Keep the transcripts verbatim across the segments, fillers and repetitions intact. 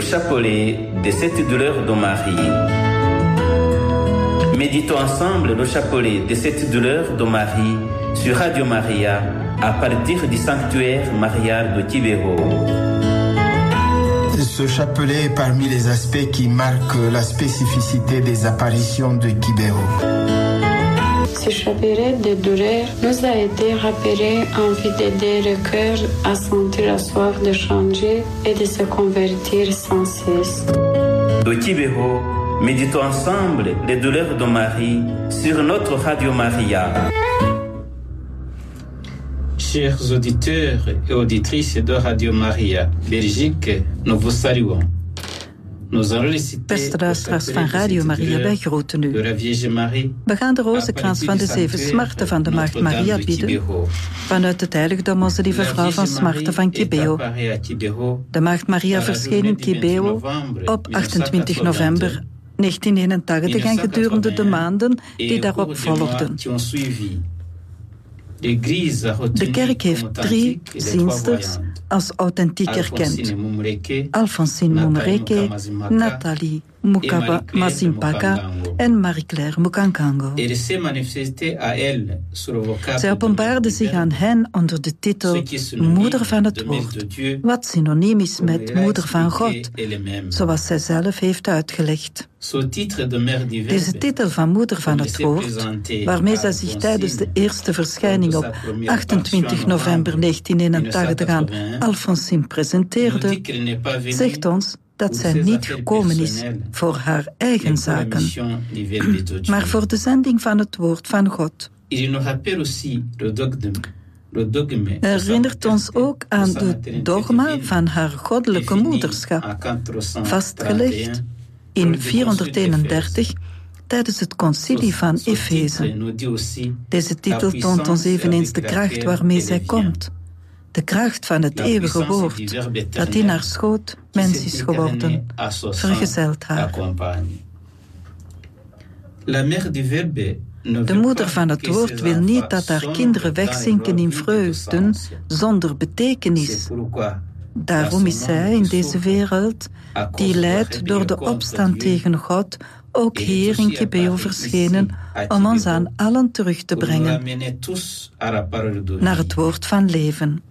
le chapelet de cette douleur de Marie. Méditons ensemble le chapelet de cette douleur de Marie sur Radio Maria à partir du sanctuaire marial de Kibeho. Ce chapelet est parmi les aspects qui marquent la spécificité des apparitions de Kibeho. Ce chapelet de douleur nous a été rappelé envie d'aider le cœur à sentir la soif de changer et de se convertir sans cesse. De Kibeho, méditons ensemble les douleurs de Marie sur notre Radio Maria. Chers auditeurs et auditrices de Radio Maria Belgique, nous vous saluons. Beste luisteraars van Radio Maria, wij groeten u. We gaan de rozenkrans van de zeven smarten van de Maagd Maria bieden vanuit het heiligdom Onze Lieve Vrouw van Smarten van Kibeho. De Maagd Maria verscheen in Kibeho op achtentwintig november negentien eenentachtig en gedurende de maanden die daarop volgden. De kerk heeft drie ziensters als authentiek erkend. Alphonsine Mumureke, Nathalie Mukaba Mazimpaka en Marie-Claire Mukankango. Zij openbaarde zich aan hen onder de titel Moeder van het Woord, wat synoniem is met Moeder van God, zoals zij zelf heeft uitgelegd. Deze titel van Moeder van het Woord, waarmee zij zich tijdens de eerste verschijning op achtentwintig november negentien eenentachtig aan Alphonsine presenteerde, zegt ons dat zij niet gekomen is voor haar eigen zaken, maar voor de zending van het woord van God. Herinnert ons ook aan het dogma van haar goddelijke moederschap, vastgelegd in vierhonderdeenendertig tijdens het concilie van Efeze. Deze titel toont ons eveneens de kracht waarmee zij komt. De kracht van het eeuwige woord, dat in haar schoot mens is geworden, vergezelt haar. De moeder van het woord wil niet dat haar kinderen wegzinken in vreugden zonder betekenis. Daarom is zij in deze wereld, die leidt door de opstand tegen God, ook hier in Kibeho verschenen om ons aan allen terug te brengen naar het woord van leven.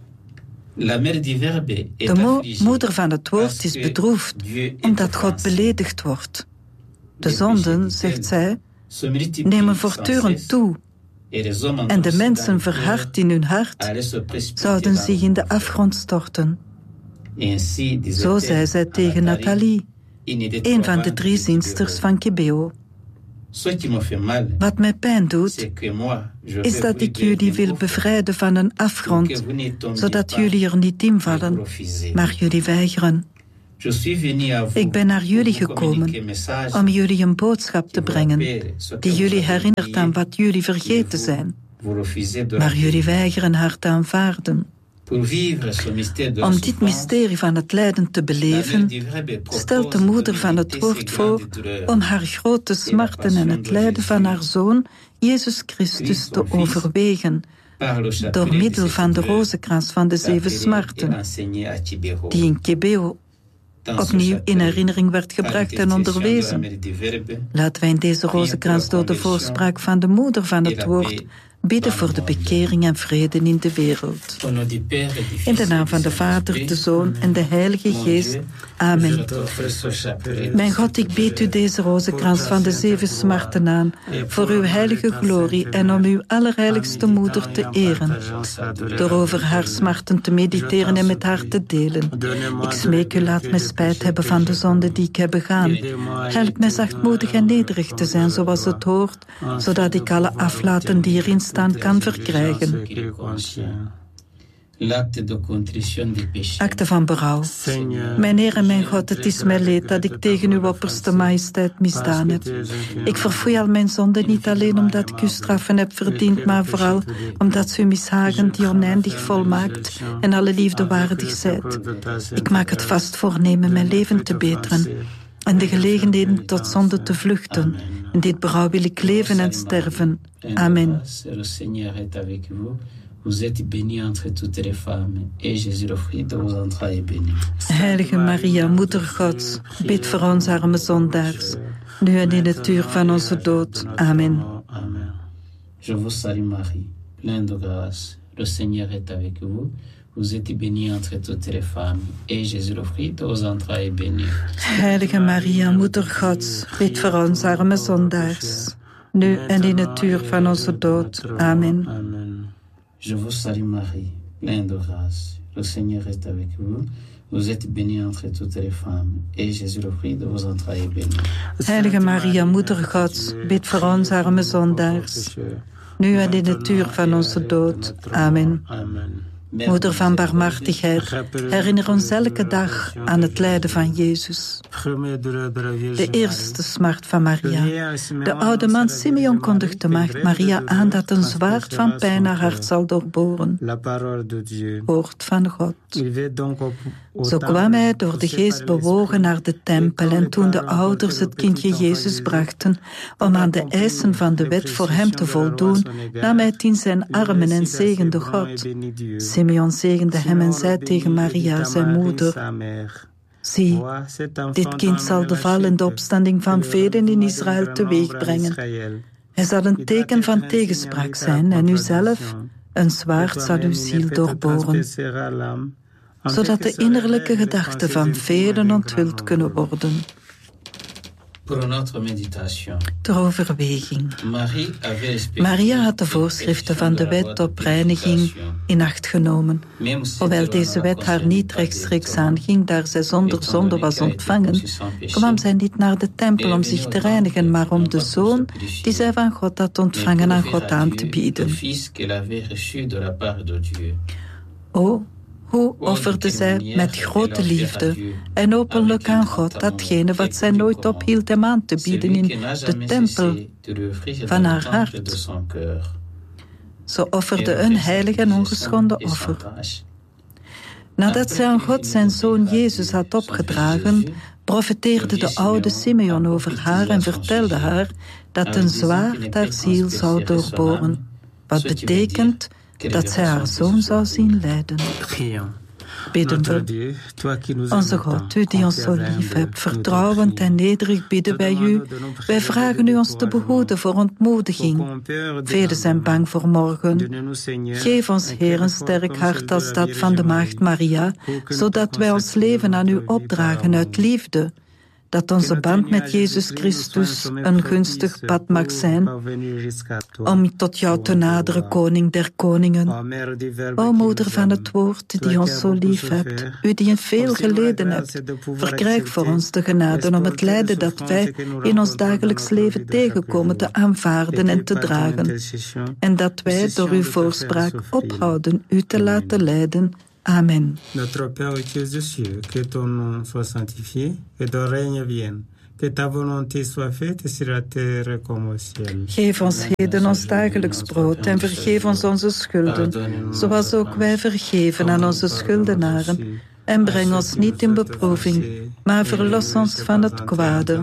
De mo- moeder van het woord is bedroefd omdat God beledigd wordt. De zonden, zegt zij, nemen voortdurend toe en de mensen verhard in hun hart zouden zich in de afgrond storten. Zo zei zij tegen Nathalie, een van de drie ziensters van Kibeho. Wat mij pijn doet, is dat ik jullie wil bevrijden van een afgrond, zodat jullie er niet in vallen, maar jullie weigeren. Ik ben naar jullie gekomen om jullie een boodschap te brengen die jullie herinnert aan wat jullie vergeten zijn, maar jullie weigeren haar te aanvaarden. Om dit mysterie van het lijden te beleven, stelt de moeder van het woord voor om haar grote smarten en het lijden van haar zoon, Jezus Christus, te overwegen, door middel van de rozenkrans van de zeven smarten, die in Kibeho opnieuw in herinnering werd gebracht en onderwezen. Laten wij in deze rozenkrans door de voorspraak van de moeder van het woord bidden voor de bekering en vrede in de wereld. In de naam van de Vader, de Zoon en de Heilige Geest. Amen. Mijn God, ik bied u deze rozenkrans van de zeven smarten aan, voor uw heilige glorie en om uw allerheiligste moeder te eren, door over haar smarten te mediteren en met haar te delen. Ik smeek u, laat mij spijt hebben van de zonde die ik heb begaan. Help mij zachtmoedig en nederig te zijn zoals het hoort, zodat ik alle aflaten die erin staan kan verkrijgen. Akte van berouw. Mijn Heer en mijn God, het is mij leed dat ik tegen uw opperste majesteit misdaan heb. Ik verfoei al mijn zonden niet alleen omdat ik uw straffen heb verdiend, maar vooral omdat u mishagen die oneindig volmaakt en alle liefde waardig zijt. Ik maak het vast voornemen mijn leven te beteren en de gelegenheden tot zonde te vluchten. In dit berouw wil ik leven en sterven. Amen. Vous êtes bénie entre toutes les femmes, et Jésus, le fruit de vos entrailles, est béni. Heilige Maria, Moeder Gods, bid voor ons arme zondaars, nu en in het uur van onze dood. Amen. Amen. Je vous salue Marie, pleine de grâce, le Seigneur est avec vous. Vous êtes bénie entre toutes les femmes, et Jésus, le fruit de vos entrailles, est béni. Heilige Maria, Moeder Gods, bid voor ons arme zondaars, nu en in het uur van onze dood. Amen. Amen. Je vous salue Marie, pleine de grâce, le Seigneur est avec vous. Vous êtes bénie entre toutes les femmes, et Jésus, le fruit de vos entrailles, est béni. Heilige Maria, Moeder Gods, bid voor ons arme zondaars, nu en in het uur van onze dood. Amen. Amen. Moeder van barmhartigheid, herinner ons elke dag aan het lijden van Jezus. De eerste smart van Maria. De oude man Simeon kondigt de maagd Maria aan dat een zwaard van pijn haar hart zal doorboren. Woord van God. Zo kwam hij door de geest bewogen naar de tempel en toen de ouders het kindje Jezus brachten om aan de eisen van de wet voor hem te voldoen, nam hij het in zijn armen en zegende God. Simeon zegende hem en zei tegen Maria, zijn moeder: zie, dit kind zal de val en de opstanding van velen in Israël teweeg brengen. Hij zal een teken van tegenspraak zijn en u zelf, een zwaard zal uw ziel doorboren, zodat de innerlijke gedachten van velen onthuld kunnen worden. Ter overweging. Maria had de voorschriften van de wet op reiniging in acht genomen. Hoewel deze wet haar niet rechtstreeks aanging, daar zij zonder zonde was ontvangen, kwam zij niet naar de tempel om zich te reinigen, maar om de zoon die zij van God had ontvangen aan God aan te bieden. O, hoe offerde zij met grote liefde en openlijk aan God datgene wat zij nooit ophield hem aan te bieden in de tempel van haar hart. Ze offerde een heilig en ongeschonden offer. Nadat zij aan God zijn zoon Jezus had opgedragen, profeteerde de oude Simeon over haar en vertelde haar dat een zwaard haar ziel zou doorboren, wat betekent dat zij haar zoon zou zien lijden. Bidden we. Onze God, u die ons zo lief hebt, vertrouwend en nederig bidden wij u. Wij vragen u ons te behoeden voor ontmoediging. Velen zijn bang voor morgen. Geef ons, Heer, een sterk hart als dat van de maagd Maria, zodat wij ons leven aan u opdragen uit liefde. Dat onze band met Jezus Christus een gunstig pad mag zijn om tot jou te naderen, koning der koningen. O moeder van het woord, die ons zo lief hebt, u die veel geleden hebt, verkrijg voor ons de genade om het lijden dat wij in ons dagelijks leven tegenkomen te aanvaarden en te dragen. En dat wij door uw voorspraak ophouden u te laten leiden. Amen. Notre Père qui es aux cieux, que ton nom soit sanctifié, que ton règne vienne, que ta volonté soit faite sur la terre comme au ciel. Geef ons heden ons dagelijks brood en vergeef ons onze schulden, zoals ook wij vergeven aan onze schuldenaren. En breng ons niet in beproeving, maar verlos ons van het kwade.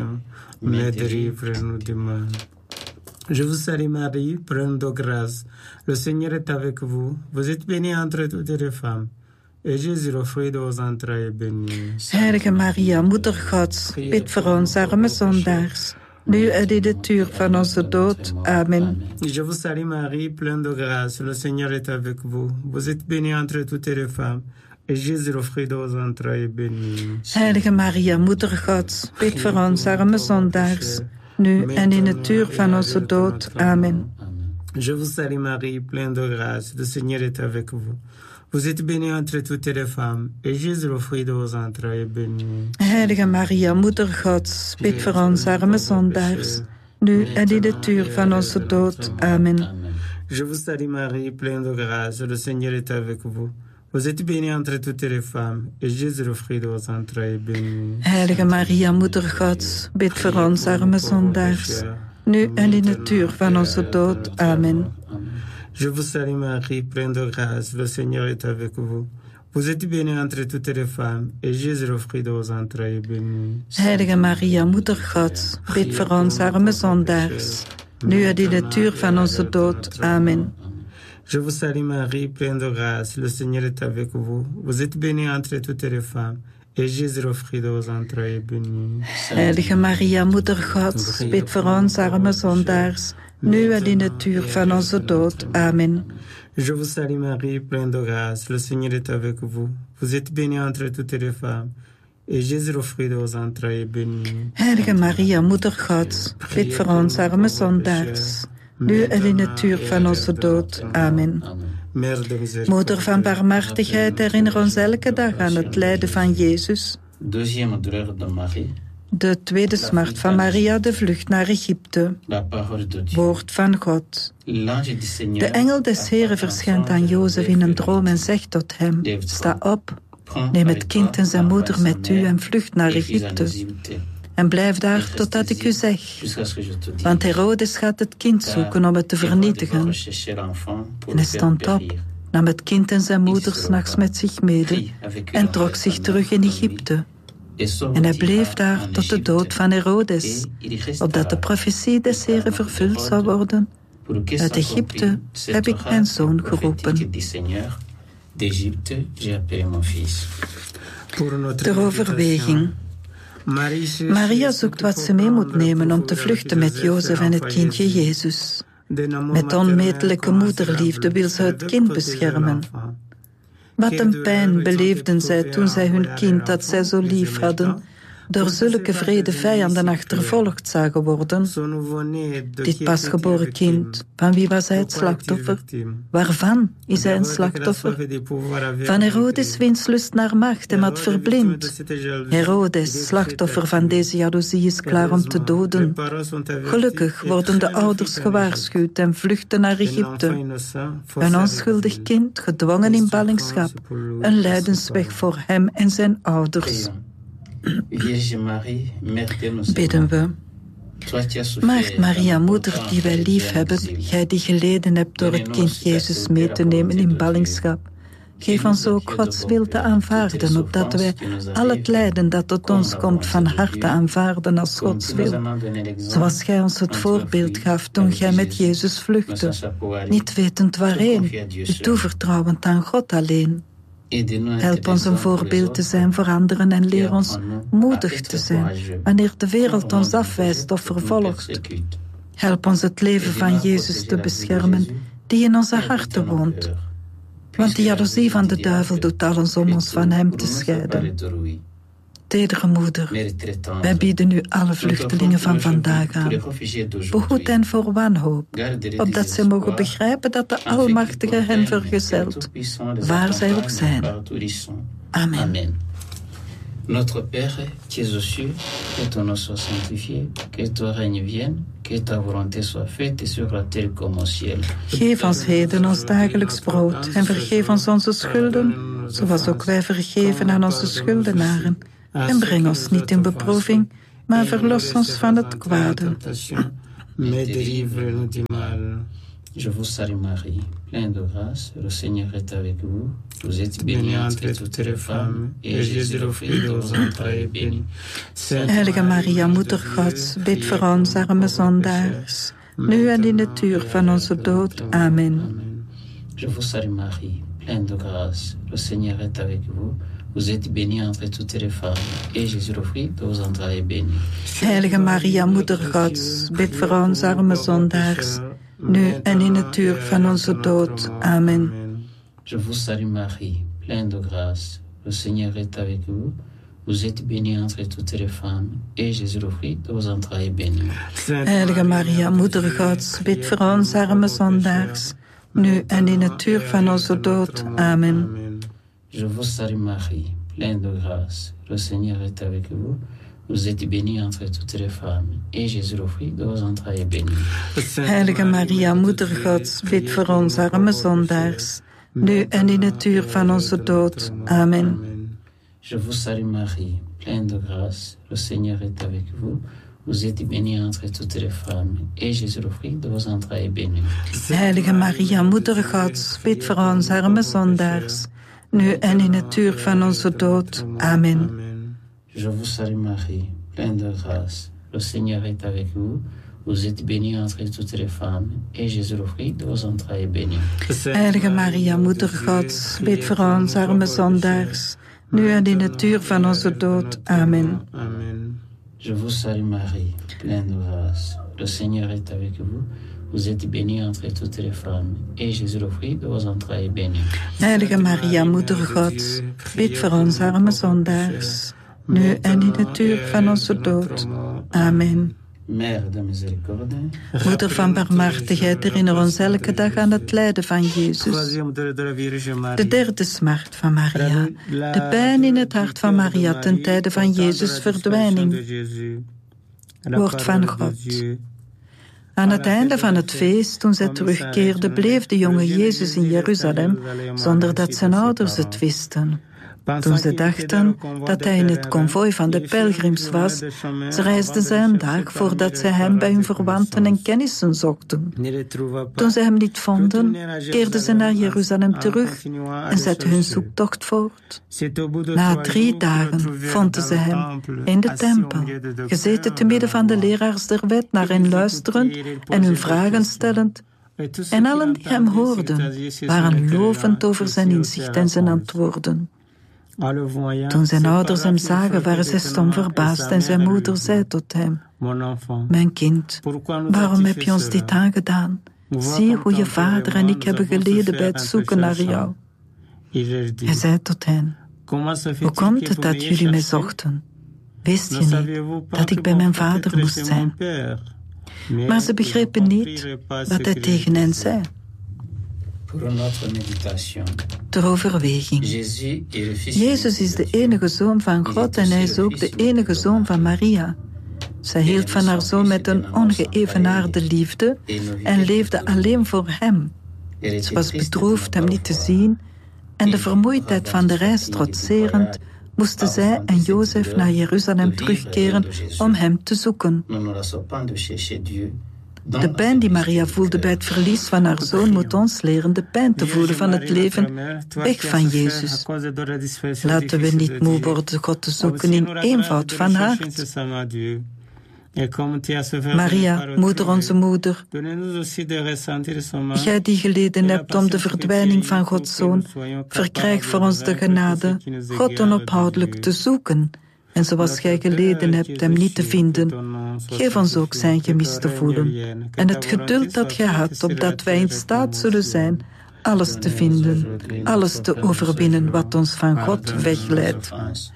Je vous salue Marie, pleine de grâce. Le Seigneur est avec vous. Vous êtes bénie entre toutes les femmes. Et Jésus, le fruit de vos entrailles, est béni. Heilige Maria, Moeder Gods, bid voor ons arme zondaars, nu en in het uur van onze dood. Amen. Je vous salue Marie, pleine de grâce. Le Seigneur est avec vous. Vous êtes bénie entre toutes les femmes. Et Jésus, le fruit de vos entrailles, est béni. Heilige Maria, Moeder Gods, bid voor ons arme zondaars, nu en in het uur van onze dood. Amen. Je vous salue Marie, pleine de grâce, le Seigneur est avec vous. Vous êtes bénie entre toutes les femmes, et Jésus, le fruit de vos entrailles, est béni. Heilige Maria, Moeder Gods, bid voor ons arme zondaars, nu en in het uur van onze dood. Amen. Je vous salue Marie, pleine de grâce, le Seigneur est avec vous. Vous êtes bénie entre toutes les femmes, et Jésus, le fruit de vos entrailles, est béni. Heilige Maria, Moeder Gods, bid voor ons arme zondaars, nu en in het uur van onze dood. Amen. Je vous salue Marie, pleine de grâce, le Seigneur est avec vous. Vous êtes bénie entre toutes les femmes, et Jésus, le fruit de vos entrailles, est béni. Heilige Maria, Moeder Gods, bid voor ons arme zondaars, nu en in het uur van onze dood. Amen. Je vous salue Marie, pleine de grâce, le Seigneur est avec vous. Vous êtes bénie entre toutes les femmes, et Jésus, le fruit de vos entrailles, est béni. Heilige Maria, Moeder Gods, bid voor ons arme zondaars, nu en in het uur van onze dood. Amen. Je vous salue Marie, pleine de grâce, le Seigneur est avec vous. Vous êtes bénie entre toutes les femmes, et Jésus, le fruit de vos entrailles, est béni. Heilige Maria, Moeder Gods, bid voor ons arme zondaars, nu en in het uur van onze dood. Amen. Moeder van barmhartigheid, herinner ons elke dag aan het lijden van Jezus. Deuxième douleur de Marie. De tweede smart van Maria, de vlucht naar Egypte. Woord van God. De engel des Heren verschijnt aan Jozef in een droom en zegt tot hem: sta op, neem het kind en zijn moeder met u en vlucht naar Egypte. En blijf daar totdat ik u zeg. Want Herodes gaat het kind zoeken om het te vernietigen. En hij stond op, nam het kind en zijn moeder 's nachts met zich mede en trok zich terug in Egypte. En hij bleef daar tot de dood van Herodes, opdat de profetie des Heren vervuld zou worden. Uit Egypte heb ik mijn zoon geroepen. Ter overweging. Maria zoekt wat ze mee moet nemen om te vluchten met Jozef en het kindje Jezus. Met onmetelijke moederliefde wil ze het kind beschermen. Wat een pijn beleefden zij toen zij hun kind dat zij zo lief hadden, door zulke wrede vijanden achtervolgd zagen worden. Dit pasgeboren kind, van wie was hij het slachtoffer? Waarvan is hij een slachtoffer? Van Herodes wiens lust naar macht hem had verblind. Herodes, slachtoffer van deze jaloezie, is klaar om te doden. Gelukkig worden de ouders gewaarschuwd en vluchten naar Egypte. Een onschuldig kind, gedwongen in ballingschap, een lijdensweg voor hem en zijn ouders. Bidden we. Maagd Maria, moeder die wij lief hebben, gij die geleden hebt door het kind Jezus mee te nemen in ballingschap, geef ons ook Gods wil te aanvaarden, opdat wij al het lijden dat tot ons komt van harte aanvaarden als Gods wil. Zoals gij ons het voorbeeld gaf toen gij met Jezus vluchtte, niet wetend waarheen, u toevertrouwend aan God alleen. Help ons een voorbeeld te zijn voor anderen en leer ons moedig te zijn wanneer de wereld ons afwijst of vervolgt. Help ons het leven van Jezus te beschermen, die in onze harten woont. Want de jaloezie van de duivel doet alles om ons van hem te scheiden. Tedere moeder, wij bieden u alle vluchtelingen van vandaag aan. Behoed hen voor wanhoop, opdat zij mogen begrijpen dat de Almachtige hen vergezelt, waar zij ook zijn. Amen. Notre Père, qui es aux cieux, que ton nom soit sanctifié, que ton règne vienne, que ta volonté soit faite sur la terre comme au ciel. Geef ons heden ons dagelijks brood en vergeef ons onze schulden, zoals ook wij vergeven aan onze schuldenaren. En breng ons niet in beproeving, maar verlos ons van het kwade. Je vous salue Marie, pleine de grâce, le Seigneur est avec vous. Vous êtes bénie entre toutes les femmes, et Jésus, le fruit de vos entrailles, est béni. Heilige Maria, Moeder Gods, bid voor ons arme zondaars, nu en in het uur van onze dood. Amen. Je vous salue Marie, pleine de grâce, le Seigneur est avec vous. Vous êtes bénie entre toutes les femmes, et Jésus, le fruit de vos entrailles, est béni. Heilige Maria, Moeder Gods, bid voor ons arme zondaars, nu en in het uur van onze dood. Amen. Je vous salue Marie, pleine de grâce, le Seigneur est avec vous. Vous êtes bénie entre toutes les femmes, et Jésus, le fruit de vos entrailles, est béni. Heilige Maria, Moeder Gods, bid voor ons arme zondaars, nu en in het uur van onze dood. Amen. Je vous salue Marie, pleine de grâce, le Seigneur est avec vous. Vous êtes bénie entre toutes les femmes, et Jésus, le fruit de vos entrailles, est béni. Heilige Maria, Moeder Gods, bid voor ons arme zondaars, nu en in het uur van onze dood. Amen. Je vous salue Marie, pleine de grâce, le Seigneur est avec vous. Vous êtes bénie entre toutes les femmes, et Jésus, le fruit de vos entrailles, est béni. Heilige Maria, Moeder Gods, bid voor ons arme zondaars, nu en in het uur van onze dood. Amen. Je vous salue Marie, pleine de grâce, le Seigneur est avec vous. Vous êtes bénie entre toutes les femmes, et Jésus, le fruit de vos entrailles, est béni. Heilige Maria, Moeder Gods, bid voor ons arme zondaars, nu en in het uur van onze dood. Amen. Amen. Je vous salue Marie, pleine de grâce. Le Seigneur est avec vous. Vous êtes bénie entre toutes les femmes, et Jésus, le fruit de vos entrailles, est béni. Heilige Maria, Moeder Gods, bid voor ons arme zondaars, nu en in het uur van onze dood. Amen. Mère de miséricorde, Moeder van barmhartigheid, herinner ons elke dag aan het lijden van Jezus. De derde smart van Maria, de pijn in het hart van Maria ten tijde van Jezus' verdwijning. Woord van God. Aan het einde van het feest, toen zij terugkeerde, bleef de jonge Jezus in Jeruzalem, zonder dat zijn ouders het wisten. Toen ze dachten dat hij in het konvooi van de pelgrims was, ze reisden ze een dag voordat ze hem bij hun verwanten en kennissen zochten. Toen ze hem niet vonden, keerden ze naar Jeruzalem terug en zetten hun zoektocht voort. Na drie dagen vonden ze hem in de tempel, gezeten te midden van de leraars der wet, naar hen luisterend en hun vragen stellend. En allen die hem hoorden, waren lovend over zijn inzicht en zijn antwoorden. Toen zijn ouders hem zagen, waren zij stom verbaasd en zijn moeder zei tot hem: Mijn kind, waarom heb je ons dit aangedaan? Zie hoe je vader en ik hebben geleden bij het zoeken naar jou. Hij zei tot hen: Hoe komt het dat jullie mij zochten? Wist je niet dat ik bij mijn vader moest zijn? Maar ze begrepen niet wat hij tegen hen zei. Ter overweging. Jezus is de enige zoon van God en hij is ook de enige zoon van Maria. Zij hield van haar zoon met een ongeëvenaarde liefde en leefde alleen voor hem. Ze was bedroefd hem niet te zien en de vermoeidheid van de reis trotserend, moesten zij en Jozef naar Jeruzalem terugkeren om hem te zoeken. De pijn die Maria voelde bij het verlies van haar zoon moet ons leren de pijn te voelen van het leven weg van Jezus. Laten we niet moe worden God te zoeken in eenvoud van hart. Maria, moeder onze moeder, gij die geleden hebt om de verdwijning van Gods Zoon, verkrijg voor ons de genade God onophoudelijk te zoeken. En zoals gij geleden hebt hem niet te vinden, geef ons ook zijn gemis te voelen. En het geduld dat gij had, opdat wij in staat zullen zijn alles te vinden, alles te overwinnen wat ons van God wegleidt.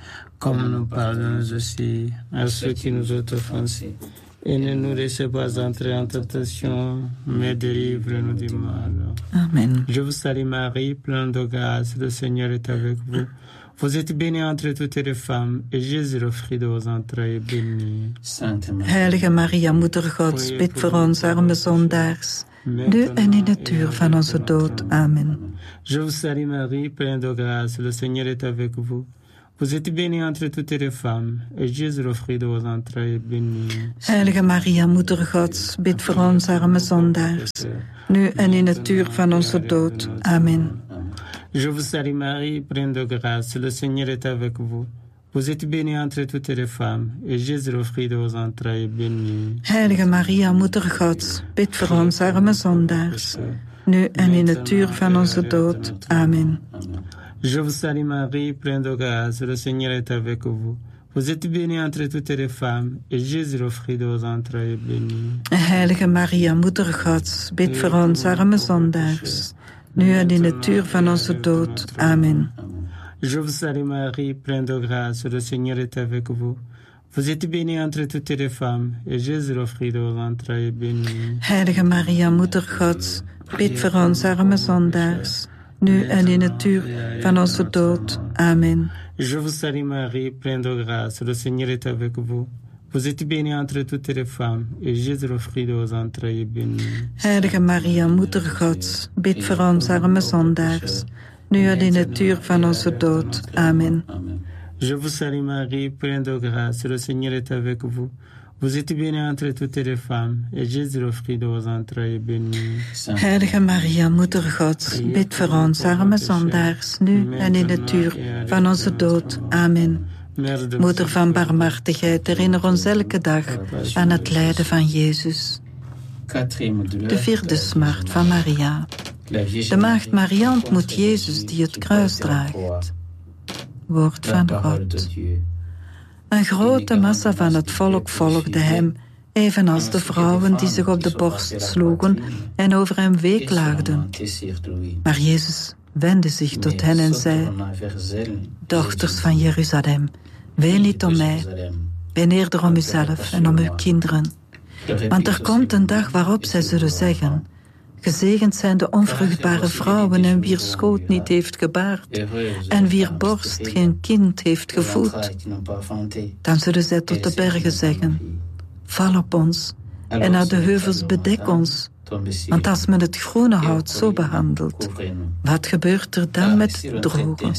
Comme nous pardonnons aussi à ceux qui nous ont offensés. Et ne nous laissez pas entrer en tentation, mais délivre-nous du mal. Amen. Je vous salue Marie, pleine de grâce, le Seigneur est avec vous. Vous êtes bénie entre toutes les femmes, et Jésus, le fruit de vos entrailles, est béni. Heilige Maria, Moeder Gods, bid voor ons arme zondaars, nu en in het uur van onze dood. Amen. Je vous salue Marie, pleine de grâce, le Seigneur est avec vous. Vous êtes bénie entre toutes les femmes, et Jésus, le fruit de vos entrailles, est béni. Heilige Maria, Moeder Gods, bid voor ons arme zondaars, nu en in het uur van onze dood. Amen. Je vous salue Marie, pleine de grâce, le Seigneur est avec vous. Vous êtes bénie entre toutes les femmes, et Jésus, le fruit de vos entrailles, est béni. Heilige Maria, Moeder Gods, bid voor ons arme zondaars, nu en in het uur van onze dood. Amen. Je vous salue Marie, pleine de grâce, le Seigneur est avec vous. Vous êtes bénie entre toutes les femmes, et Jésus, le fruit de vos entrailles, est béni. Heilige Maria, Moeder Gods, bid voor ons arme zondaars, nu en in het uur van onze dood. Amen. Je vous salue Marie, pleine de grâce, le Seigneur est avec vous. Vous êtes bénie entre toutes les femmes, et Jésus, le fruit de vos entrailles, est béni. Heilige Maria, Moeder Gods, bid voor ons arme zondaars, nu en in het uur van onze dood. Amen. Je vous salue Marie, pleine de grâce, le Seigneur est avec vous. Vous êtes bénie entre toutes les femmes, et Jésus, le fruit de vos entrailles, est béni. Heilige Maria, Moeder Gods, bid voor ons arme zondaars, nu en in het uur van onze dood. Amen. Je vous salue Marie, pleine de grâce, le Seigneur est avec vous. Vous êtes bénie entre toutes les femmes, et Jésus, le fruit de vos entrailles, est béni. Heilige Maria, Moeder Gods, bid voor ons arme zondaars, nu en in het uur van onze dood. Amen. Moeder van barmhartigheid, herinner ons elke dag aan het lijden van Jezus. De vierde smart van Maria. De maagd Maria ontmoet Jezus die het kruis draagt. Woord van God. Een grote massa van het volk volgde hem, evenals de vrouwen die zich op de borst sloegen en over hem weeklaagden. Maar Jezus wendde zich tot hen en zei: Dochters van Jeruzalem, ween niet om mij, ween eerder om uzelf en om uw kinderen. Want er komt een dag waarop zij zullen zeggen: gezegend zijn de onvruchtbare vrouwen en wier schoot niet heeft gebaard en wier borst geen kind heeft gevoed. Dan zullen zij tot de bergen zeggen: val op ons en naar de heuvels bedek ons. Want als men het groene hout zo behandelt, wat gebeurt er dan met het droge?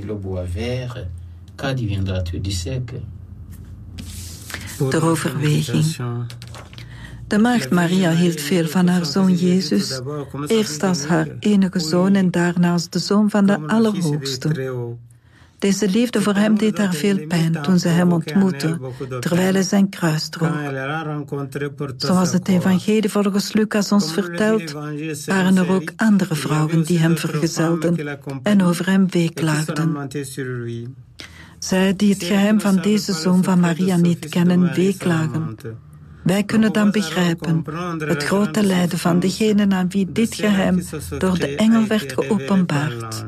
Ter overweging. De maagd Maria hield veel van haar zoon Jezus, eerst als haar enige zoon en daarna als de zoon van de Allerhoogste. Deze liefde voor hem deed haar veel pijn toen ze hem ontmoette, terwijl hij zijn kruis droeg. Zoals het evangelie volgens Lucas ons vertelt, waren er ook andere vrouwen die hem vergezelden en over hem weeklaagden. Zij die het geheim van deze zoon van Maria niet kennen, weeklagen. Wij kunnen dan begrijpen het grote lijden van degenen aan wie dit geheim door de engel werd geopenbaard.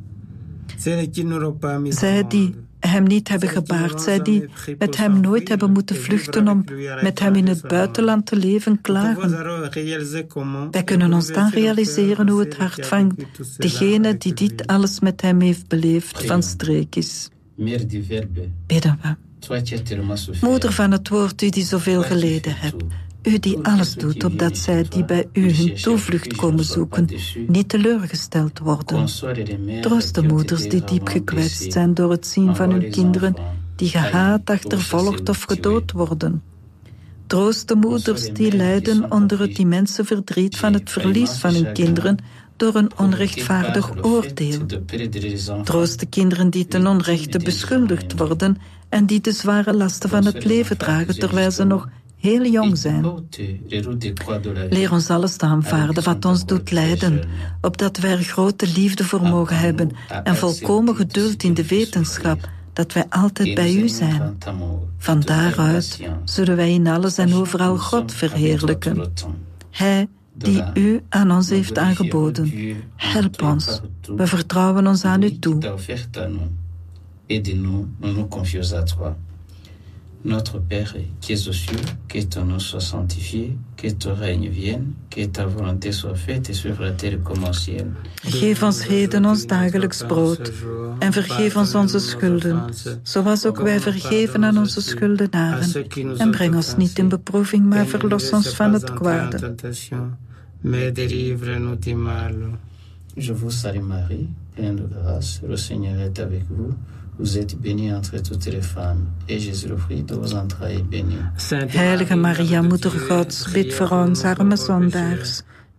Zij die hem niet hebben gebaard, zij die met hem nooit hebben moeten vluchten om met hem in het buitenland te leven, klagen. Wij kunnen ons dan realiseren hoe het hart van degene die dit alles met hem heeft beleefd van streek is. Bidden we. Moeder van het woord, u die zoveel geleden hebt, u die alles doet opdat zij die bij u hun toevlucht komen zoeken, niet teleurgesteld worden. Troost de moeders die diep gekwetst zijn door het zien van hun kinderen die gehaat, achtervolgd of gedood worden. Troost de moeders die lijden onder het immense verdriet van het verlies van hun kinderen door een onrechtvaardig oordeel. Troost de kinderen die ten onrechte beschuldigd worden en die de zware lasten van het leven dragen terwijl ze nog heel jong zijn. Leer ons alles te aanvaarden wat ons doet lijden, opdat wij er grote liefde voor mogen hebben en volkomen geduld in de wetenschap dat wij altijd bij u zijn. Van daaruit zullen wij in alles en overal God verheerlijken. Hij die u aan ons heeft aangeboden. Help ons. We vertrouwen ons aan u toe. Aidez-nous, nous nous confions à toi. Notre Père, qui es aux cieux, que ton nom soit sanctifié, que ton règne vienne, que ta volonté soit faite sur la terre comme au ciel. Geef ons heden ons dagelijks brood en vergeef ons onze schulden, zoals ook wij vergeven aan onze schuldenaren. En breng ons niet in beproeving, maar verlos ons van het kwade. Je vous salue Marie, pleine de grâce, le Seigneur est avec vous. Vous êtes bénie entre toutes les femmes, et Jésus, le fruit de vos entrailles, est béni. Heilige Maria, Moeder Gods, bid voor ons arme zondaars,